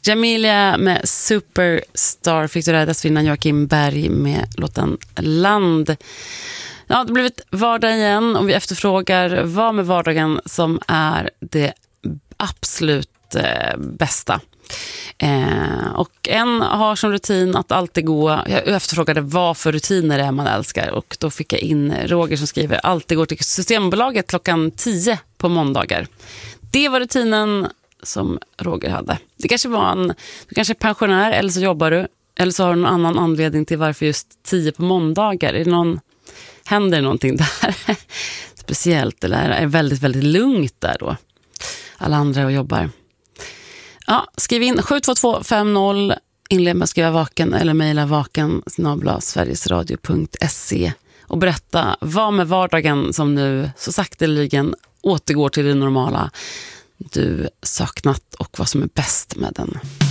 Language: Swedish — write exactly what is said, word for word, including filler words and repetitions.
Jamelia med Superstar fick du där dessförinnan Joakim Berg med låten Land. Ja, det har blivit vardag igen och vi efterfrågar vad med vardagen som är det absolut eh, bästa. Eh, och en har som rutin att alltid gå, jag efterfrågade vad för rutiner det är man älskar och då fick jag in Roger som skriver alltid går till Systembolaget klockan tio på måndagar. Det var rutinen som Roger hade. Det kanske var en, du kanske är pensionär eller så jobbar du eller så har du någon annan anledning till varför just tio på måndagar. Är det någon, händer någonting där speciellt eller är det väldigt, väldigt lugnt där då? Alla andra och jobbar. Ja, skriv in sju två två fem noll, inled med att skriva vaken eller mejla vaken snabel-a sverigesradio punkt se och berätta vad med vardagen som nu så sakteligen återgår till det normala du saknat och vad som är bäst med den.